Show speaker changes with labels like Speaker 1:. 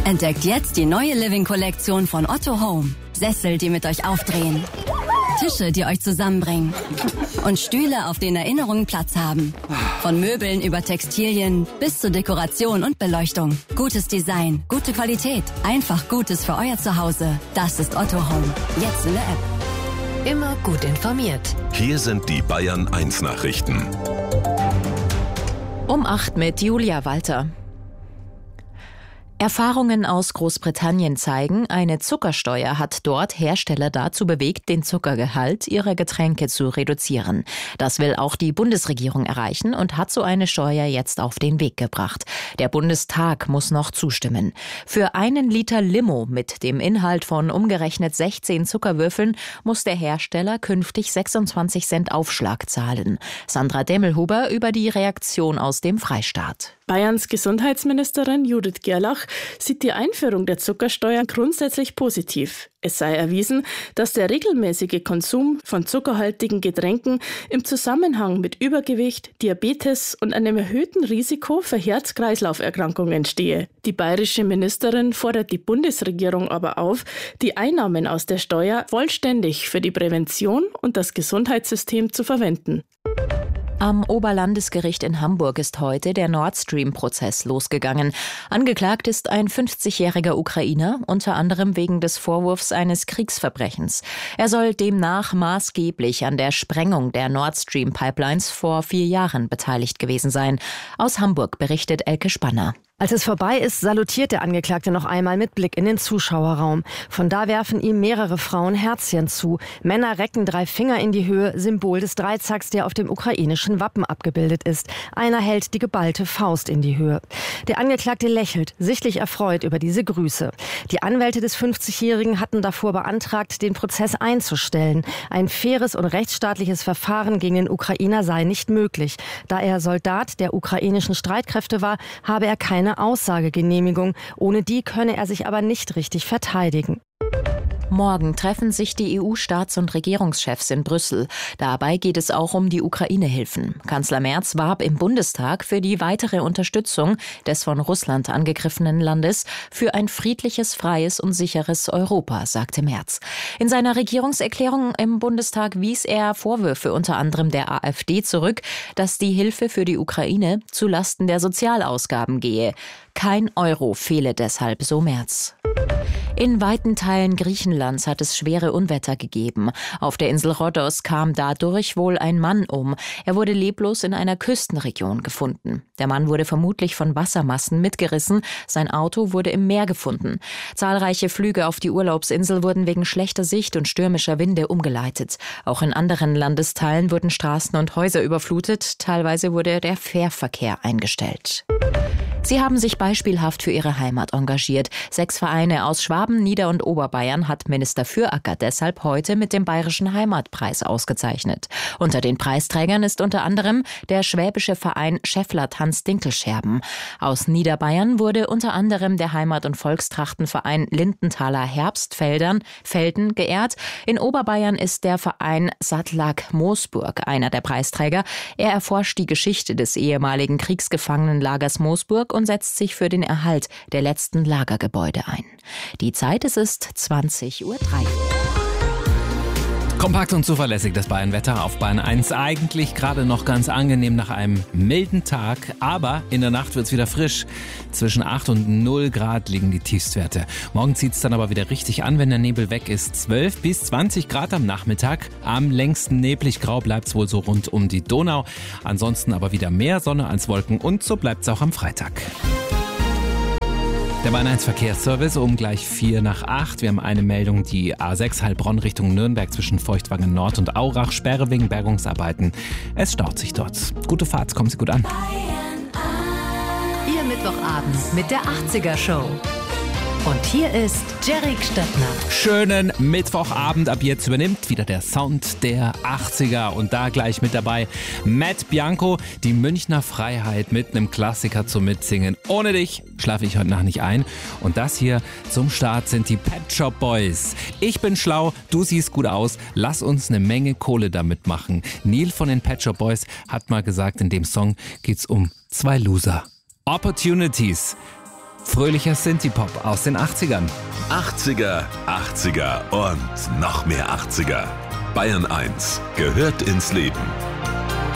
Speaker 1: Entdeckt jetzt die neue Living-Kollektion von Otto Home. Sessel, die mit euch aufdrehen. Tische, die euch zusammenbringen. Und Stühle, auf denen Erinnerungen Platz haben. Von Möbeln über Textilien bis zu Dekoration und Beleuchtung. Gutes Design, gute Qualität. Einfach Gutes für euer Zuhause. Das ist Otto Home. Jetzt in der App.
Speaker 2: Immer gut informiert.
Speaker 3: Hier sind die Bayern 1 Nachrichten.
Speaker 4: Um 8 mit Julia Walter. Erfahrungen aus Großbritannien zeigen, eine Zuckersteuer hat dort Hersteller dazu bewegt, den Zuckergehalt ihrer Getränke zu reduzieren. Das will auch die Bundesregierung erreichen und hat so eine Steuer jetzt auf den Weg gebracht. Der Bundestag muss noch zustimmen. Für 1 Liter Limo mit dem Inhalt von umgerechnet 16 Zuckerwürfeln muss der Hersteller künftig 26 Cent Aufschlag zahlen. Sandra Demmelhuber über die Reaktion aus dem Freistaat.
Speaker 5: Bayerns Gesundheitsministerin Judith Gerlach sieht die Einführung der Zuckersteuer grundsätzlich positiv. Es sei erwiesen, dass der regelmäßige Konsum von zuckerhaltigen Getränken im Zusammenhang mit Übergewicht, Diabetes und einem erhöhten Risiko für Herz-Kreislauf-Erkrankungen stehe. Die bayerische Ministerin fordert die Bundesregierung aber auf, die Einnahmen aus der Steuer vollständig für die Prävention und das Gesundheitssystem zu verwenden.
Speaker 4: Am Oberlandesgericht in Hamburg ist heute der Nord Stream-Prozess losgegangen. Angeklagt ist ein 50-jähriger Ukrainer, unter anderem wegen des Vorwurfs eines Kriegsverbrechens. Er soll demnach maßgeblich an der Sprengung der Nord Stream-Pipelines vor 4 Jahren beteiligt gewesen sein. Aus Hamburg berichtet Elke Spanner.
Speaker 6: Als es vorbei ist, salutiert der Angeklagte noch einmal mit Blick in den Zuschauerraum. Von da werfen ihm mehrere Frauen Herzchen zu. Männer recken 3 Finger in die Höhe, Symbol des Dreizacks, der auf dem ukrainischen Wappen abgebildet ist. Einer hält die geballte Faust in die Höhe. Der Angeklagte lächelt, sichtlich erfreut über diese Grüße. Die Anwälte des 50-Jährigen hatten davor beantragt, den Prozess einzustellen. Ein faires und rechtsstaatliches Verfahren gegen den Ukrainer sei nicht möglich. Da er Soldat der ukrainischen Streitkräfte war, habe er keine Aussagegenehmigung. Ohne die könne er sich aber nicht richtig verteidigen.
Speaker 4: Morgen treffen sich die EU-Staats- und Regierungschefs in Brüssel. Dabei geht es auch um die Ukraine-Hilfen. Kanzler Merz warb im Bundestag für die weitere Unterstützung des von Russland angegriffenen Landes für ein friedliches, freies und sicheres Europa, sagte Merz. In seiner Regierungserklärung im Bundestag wies er Vorwürfe unter anderem der AfD zurück, dass die Hilfe für die Ukraine zu Lasten der Sozialausgaben gehe. Kein Euro fehle deshalb, so Merz. In weiten Teilen Griechenlands hat es schwere Unwetter gegeben. Auf der Insel Rhodos kam dadurch wohl ein Mann um. Er wurde leblos in einer Küstenregion gefunden. Der Mann wurde vermutlich von Wassermassen mitgerissen. Sein Auto wurde im Meer gefunden. Zahlreiche Flüge auf die Urlaubsinsel wurden wegen schlechter Sicht und stürmischer Winde umgeleitet. Auch in anderen Landesteilen wurden Straßen und Häuser überflutet. Teilweise wurde der Fährverkehr eingestellt. Sie haben sich beispielhaft für ihre Heimat engagiert. 6 Vereine aus Schwaben, Nieder- und Oberbayern hat Minister Füracker deshalb heute mit dem Bayerischen Heimatpreis ausgezeichnet. Unter den Preisträgern ist unter anderem der schwäbische Verein Scheffler Tanz Dinkelscherben. Aus Niederbayern wurde unter anderem der Heimat- und Volkstrachtenverein Lindenthaler Herbstfelden geehrt. In Oberbayern ist der Verein Sattlak Moosburg einer der Preisträger. Er erforscht die Geschichte des ehemaligen Kriegsgefangenenlagers Moosburg und setzt sich für den Erhalt der letzten Lagergebäude ein. Die Zeit, es ist 20:03 Uhr.
Speaker 7: Kompakt und zuverlässig das Bayern-Wetter auf Bayern 1. Eigentlich gerade noch ganz angenehm nach einem milden Tag, aber in der Nacht wird es wieder frisch. Zwischen 8 und 0 Grad liegen die Tiefstwerte. Morgen zieht es dann aber wieder richtig an, wenn der Nebel weg ist. 12 bis 20 Grad am Nachmittag. Am längsten neblig grau bleibt es wohl so rund um die Donau. Ansonsten aber wieder mehr Sonne als Wolken und so bleibt es auch am Freitag. Der Bayern 1 Verkehrsservice um gleich 7:45. Wir haben eine Meldung, die A6 Heilbronn Richtung Nürnberg zwischen Feuchtwangen Nord und Aurach. Sperre wegen Bergungsarbeiten. Es staut sich dort. Gute Fahrt, kommen Sie gut an.
Speaker 2: Ihr Mittwochabend mit der 80er Show. Und hier ist Jerry Stettner.
Speaker 7: Schönen Mittwochabend. Ab jetzt übernimmt wieder der Sound der 80er. Und da gleich mit dabei Matt Bianco, die Münchner Freiheit mit einem Klassiker zum Mitsingen. Ohne dich schlafe ich heute Nacht nicht ein. Und das hier zum Start sind die Pet Shop Boys. Ich bin schlau, du siehst gut aus. Lass uns eine Menge Kohle damit machen. Neil von den Pet Shop Boys hat mal gesagt, in dem Song geht's um 2 Loser. Opportunities. Fröhlicher Synthie-Pop aus den 80ern.
Speaker 3: 80er, 80er und noch mehr 80er. Bayern 1 gehört ins Leben.